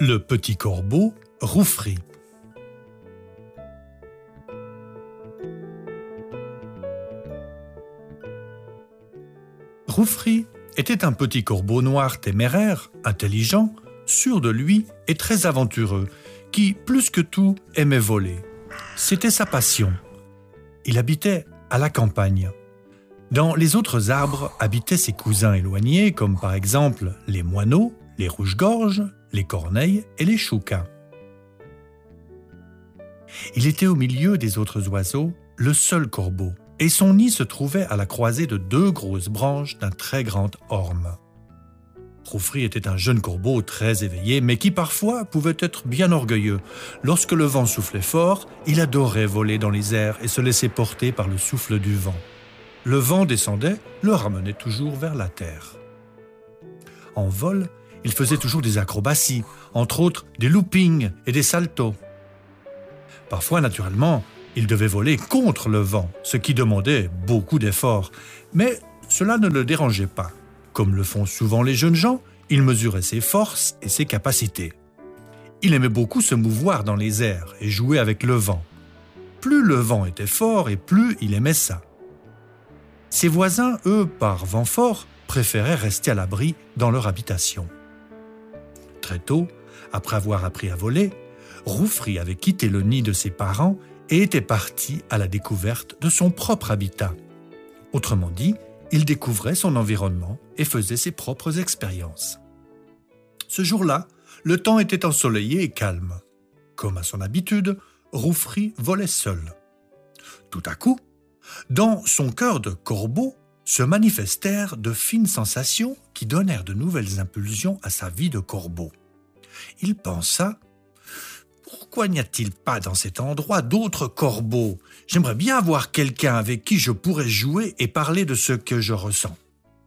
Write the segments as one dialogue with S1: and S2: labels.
S1: Le petit corbeau Roufri. Roufri était un petit corbeau noir téméraire, intelligent, sûr de lui et très aventureux, qui, plus que tout, aimait voler. C'était sa passion. Il habitait à la campagne. Dans les autres arbres habitaient ses cousins éloignés, comme par exemple les moineaux, les rouges-gorges, les corneilles et les choucas. Il était au milieu des autres oiseaux, le seul corbeau, et son nid se trouvait à la croisée de deux grosses branches d'un très grand orme. Roufri était un jeune corbeau très éveillé, mais qui parfois pouvait être bien orgueilleux. Lorsque le vent soufflait fort, il adorait voler dans les airs et se laisser porter par le souffle du vent. Le vent descendait, le ramenait toujours vers la terre. En vol, il faisait toujours des acrobaties, entre autres des loopings et des saltos. Parfois, naturellement, il devait voler contre le vent, ce qui demandait beaucoup d'efforts. Mais cela ne le dérangeait pas. Comme le font souvent les jeunes gens, il mesurait ses forces et ses capacités. Il aimait beaucoup se mouvoir dans les airs et jouer avec le vent. Plus le vent était fort et plus il aimait ça. Ses voisins, eux, par vent fort, préféraient rester à l'abri dans leur habitation. Très tôt, après avoir appris à voler, Roufri avait quitté le nid de ses parents et était parti à la découverte de son propre habitat. Autrement dit, il découvrait son environnement et faisait ses propres expériences. Ce jour-là, le temps était ensoleillé et calme. Comme à son habitude, Roufri volait seul. Tout à coup, dans son cœur de corbeau se manifestèrent de fines sensations qui donnèrent de nouvelles impulsions à sa vie de corbeau. Il pensa « Pourquoi n'y a-t-il pas dans cet endroit d'autres corbeaux ? J'aimerais bien avoir quelqu'un avec qui je pourrais jouer et parler de ce que je ressens. »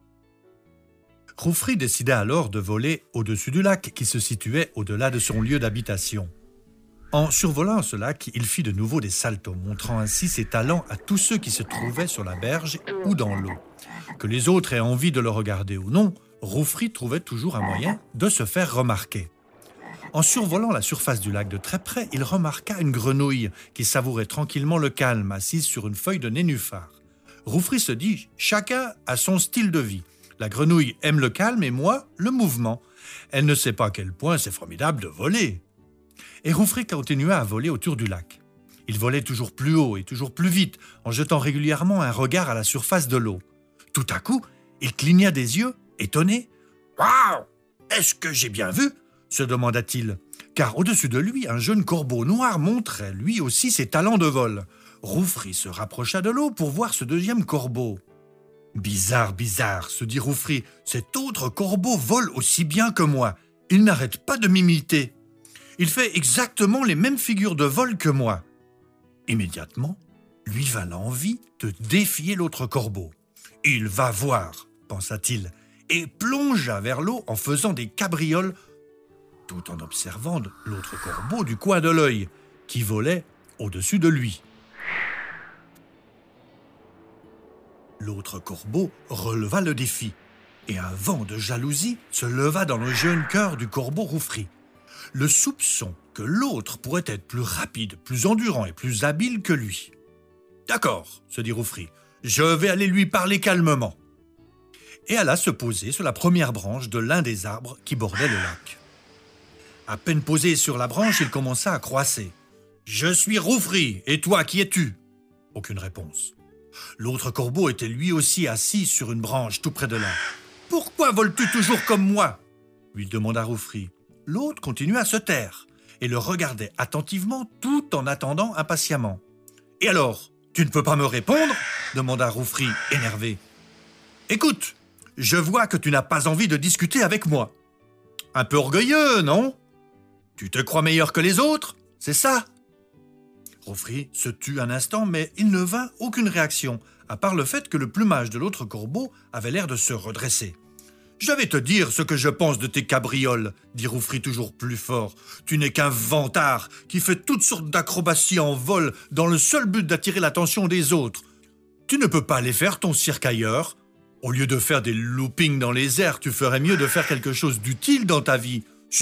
S1: Roufri décida alors de voler au-dessus du lac qui se situait au-delà de son lieu d'habitation. En survolant ce lac, il fit de nouveau des saltos, montrant ainsi ses talents à tous ceux qui se trouvaient sur la berge ou dans l'eau. Que les autres aient envie de le regarder ou non, Roufri trouvait toujours un moyen de se faire remarquer. En survolant la surface du lac de très près, il remarqua une grenouille qui savourait tranquillement le calme, assise sur une feuille de nénuphar. Roufri se dit « Chacun a son style de vie. La grenouille aime le calme et moi, le mouvement. Elle ne sait pas à quel point c'est formidable de voler. » Et Roufri continua à voler autour du lac. Il volait toujours plus haut et toujours plus vite, en jetant régulièrement un regard à la surface de l'eau. Tout à coup, il cligna des yeux, étonné. « Waouh ! Est-ce que j'ai bien vu ?» se demanda-t-il, car au-dessus de lui, un jeune corbeau noir montrait lui aussi ses talents de vol. Roufri se rapprocha de l'eau pour voir ce deuxième corbeau. « Bizarre, bizarre, se dit Roufri, cet autre corbeau vole aussi bien que moi. Il n'arrête pas de m'imiter. Il fait exactement les mêmes figures de vol que moi. » Immédiatement, lui vint l'envie de défier l'autre corbeau. « Il va voir, pensa-t-il, et plongea vers l'eau en faisant des cabrioles tout en observant l'autre corbeau du coin de l'œil, qui volait au-dessus de lui. L'autre corbeau releva le défi, et un vent de jalousie se leva dans le jeune cœur du corbeau Roufri. Le soupçon que l'autre pourrait être plus rapide, plus endurant et plus habile que lui. « D'accord, se dit Roufri, je vais aller lui parler calmement. » Et alla se poser sur la première branche de l'un des arbres qui bordaient le lac. À peine posé sur la branche, il commença à croasser. « Je suis Roufri, et toi, qui es-tu » Aucune réponse. L'autre corbeau était lui aussi assis sur une branche tout près de là. « Pourquoi voles-tu toujours comme moi » lui demanda Roufri. L'autre continua à se taire et le regardait attentivement tout en attendant impatiemment. « Et alors, tu ne peux pas me répondre » demanda Roufri, énervé. « Écoute, je vois que tu n'as pas envie de discuter avec moi. Un peu orgueilleux, non ? Tu te crois meilleur que les autres, c'est ça ?» Roufri se tut un instant, mais il ne vint aucune réaction, à part le fait que le plumage de l'autre corbeau avait l'air de se redresser. « Je vais te dire ce que je pense de tes cabrioles, » dit Roufri toujours plus fort. « Tu n'es qu'un vantard qui fait toutes sortes d'acrobaties en vol dans le seul but d'attirer l'attention des autres. Tu ne peux pas aller faire ton cirque ailleurs. Au lieu de faire des loopings dans les airs, tu ferais mieux de faire quelque chose d'utile dans ta vie. Sinon,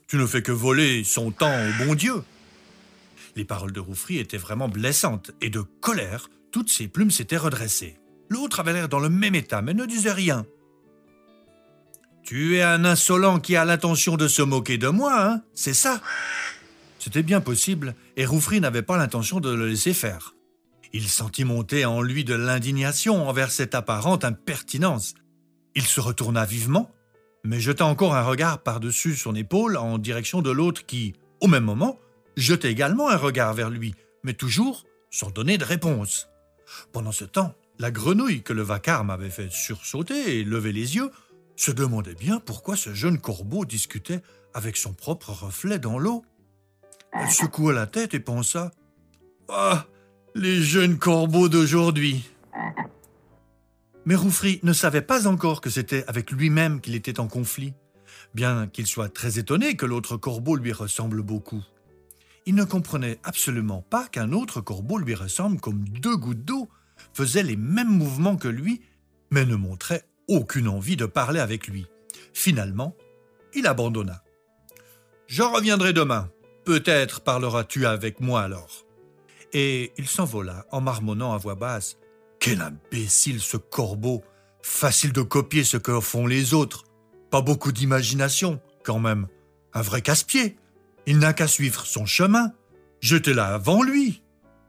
S1: Tu ne fais que voler son temps au bon Dieu. » Les paroles de Roufri étaient vraiment blessantes, et de colère, toutes ses plumes s'étaient redressées. L'autre avait l'air dans le même état, mais ne disait rien. « Tu es un insolent qui a l'intention de se moquer de moi, hein, c'est ça ?» C'était bien possible, et Roufri n'avait pas l'intention de le laisser faire. Il sentit monter en lui de l'indignation envers cette apparente impertinence. Il se retourna vivement, mais jeta encore un regard par-dessus son épaule en direction de l'autre qui, au même moment, jetait également un regard vers lui, mais toujours sans donner de réponse. Pendant ce temps, la grenouille que le vacarme avait fait sursauter et lever les yeux se demandait bien pourquoi ce jeune corbeau discutait avec son propre reflet dans l'eau. Elle secoua la tête et pensa « Ah, les jeunes corbeaux d'aujourd'hui !» Mais Roufri ne savait pas encore que c'était avec lui-même qu'il était en conflit, bien qu'il soit très étonné que l'autre corbeau lui ressemble beaucoup. Il ne comprenait absolument pas qu'un autre corbeau lui ressemble comme deux gouttes d'eau, faisait les mêmes mouvements que lui, mais ne montrait aucune envie de parler avec lui. Finalement, il abandonna. « Je reviendrai demain. Peut-être parleras-tu avec moi alors. » Et il s'envola en marmonnant à voix basse. « Quel imbécile ce corbeau! Facile de copier ce que font les autres. Pas beaucoup d'imagination, quand même. Un vrai casse-pied. Il n'a qu'à suivre son chemin. J'étais là avant lui. »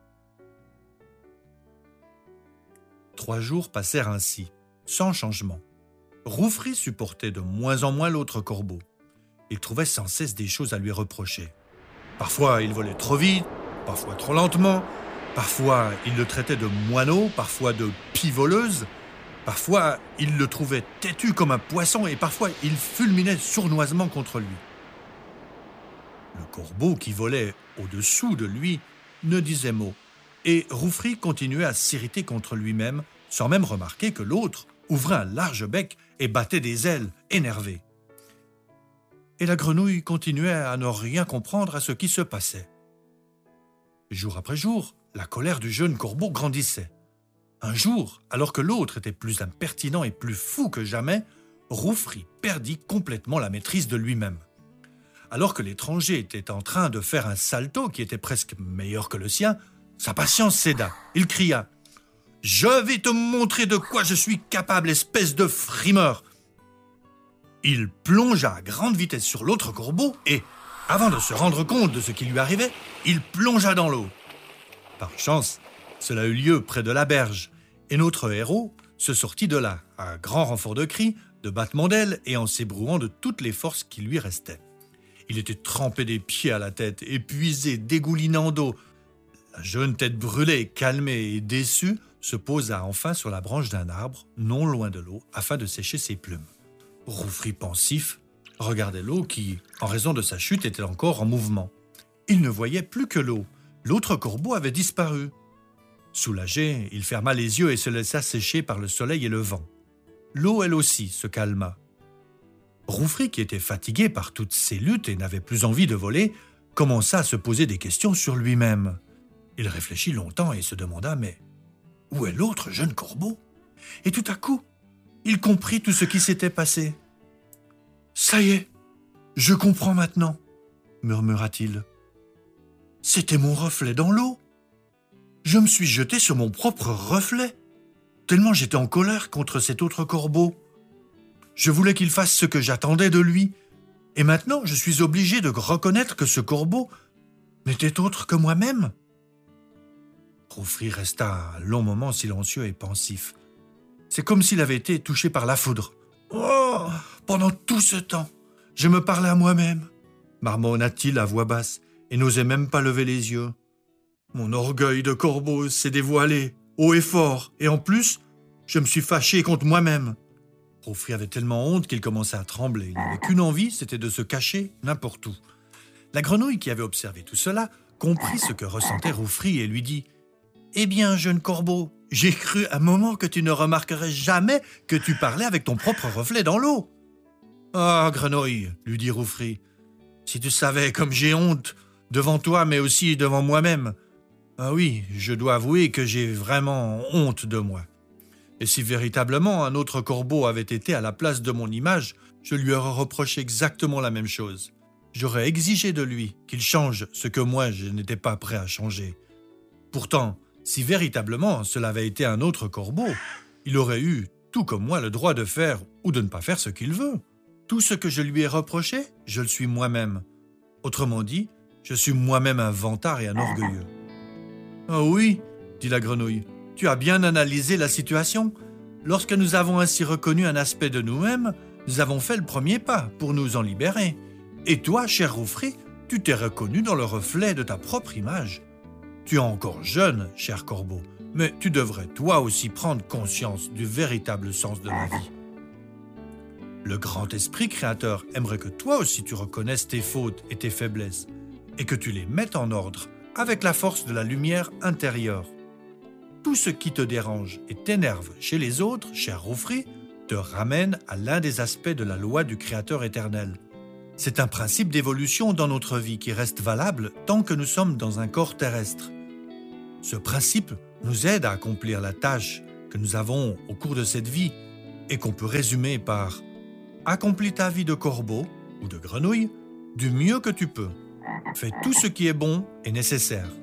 S1: 3 jours passèrent ainsi, sans changement. Roufri supportait de moins en moins l'autre corbeau. Il trouvait sans cesse des choses à lui reprocher. Parfois, il volait trop vite, parfois trop lentement, parfois, il le traitait de moineau, parfois de pie-voleuse, parfois, il le trouvait têtu comme un poisson et parfois, il fulminait sournoisement contre lui. Le corbeau qui volait au-dessous de lui ne disait mot, et Roufri continuait à s'irriter contre lui-même, sans même remarquer que l'autre ouvrait un large bec et battait des ailes, énervé. Et la grenouille continuait à ne rien comprendre à ce qui se passait. Jour après jour, la colère du jeune corbeau grandissait. Un jour, alors que l'autre était plus impertinent et plus fou que jamais, Roufri perdit complètement la maîtrise de lui-même. Alors que l'étranger était en train de faire un salto qui était presque meilleur que le sien, sa patience céda. Il cria « Je vais te montrer de quoi je suis capable, espèce de frimeur !» Il plongea à grande vitesse sur l'autre corbeau et, avant de se rendre compte de ce qui lui arrivait, il plongea dans l'eau. Par chance, cela eut lieu près de la berge, et notre héros se sortit de là, à grand renfort de cris, de battements d'ailes et en s'ébrouant de toutes les forces qui lui restaient. Il était trempé des pieds à la tête, épuisé, dégoulinant d'eau. La jeune tête brûlée, calmée et déçue, se posa enfin sur la branche d'un arbre, non loin de l'eau, afin de sécher ses plumes. Roufri pensif regardait l'eau qui, en raison de sa chute, était encore en mouvement. Il ne voyait plus que l'eau. L'autre corbeau avait disparu. Soulagé, il ferma les yeux et se laissa sécher par le soleil et le vent. L'eau, elle aussi, se calma. Roufri, qui était fatigué par toutes ces luttes et n'avait plus envie de voler, commença à se poser des questions sur lui-même. Il réfléchit longtemps et se demanda « Mais où est l'autre jeune corbeau ?» Et tout à coup, il comprit tout ce qui s'était passé. « Ça y est, je comprends maintenant, » murmura-t-il. « C'était mon reflet dans l'eau. Je me suis jeté sur mon propre reflet, tellement j'étais en colère contre cet autre corbeau. Je voulais qu'il fasse ce que j'attendais de lui, et maintenant je suis obligé de reconnaître que ce corbeau n'était autre que moi-même. » Roufri resta un long moment silencieux et pensif. C'est comme s'il avait été touché par la foudre. « Oh, pendant tout ce temps, je me parlais à moi-même, » marmonna-t-il à voix basse, et n'osait même pas lever les yeux. « Mon orgueil de corbeau s'est dévoilé, haut et fort, et en plus, je me suis fâché contre moi-même. » Roufri avait tellement honte qu'il commençait à trembler. Il n'avait qu'une envie, c'était de se cacher n'importe où. La grenouille qui avait observé tout cela comprit ce que ressentait Roufri et lui dit « Eh bien, jeune corbeau, j'ai cru un moment que tu ne remarquerais jamais que tu parlais avec ton propre reflet dans l'eau. »« Ah, grenouille, lui dit Roufri, si tu savais comme j'ai honte, devant toi mais aussi devant moi-même. Ah oui, je dois avouer que j'ai vraiment honte de moi. Et si véritablement un autre corbeau avait été à la place de mon image, je lui aurais reproché exactement la même chose. j'aurais exigé de lui qu'il change ce que moi je n'étais pas prêt à changer. Pourtant, si véritablement cela avait été un autre corbeau, il aurait eu, tout comme moi, le droit de faire ou de ne pas faire ce qu'il veut. Tout ce que je lui ai reproché, je le suis moi-même. Autrement dit, je suis moi-même un vantard et un orgueilleux. « Ah oui, dit la grenouille, tu as bien analysé la situation. Lorsque nous avons ainsi reconnu un aspect de nous-mêmes, nous avons fait le premier pas pour nous en libérer. Et toi, cher Roufri, tu t'es reconnu dans le reflet de ta propre image. Tu es encore jeune, cher corbeau, mais tu devrais toi aussi prendre conscience du véritable sens de la vie. Le grand esprit créateur aimerait que toi aussi tu reconnaisses tes fautes et tes faiblesses, et que tu les mettes en ordre avec la force de la lumière intérieure. Tout ce qui te dérange et t'énerve chez les autres, cher Roufri, te ramène à l'un des aspects de la loi du Créateur éternel. C'est un principe d'évolution dans notre vie qui reste valable tant que nous sommes dans un corps terrestre. Ce principe nous aide à accomplir la tâche que nous avons au cours de cette vie et qu'on peut résumer par « Accomplis ta vie de corbeau ou de grenouille du mieux que tu peux. Fais tout ce qui est bon et nécessaire.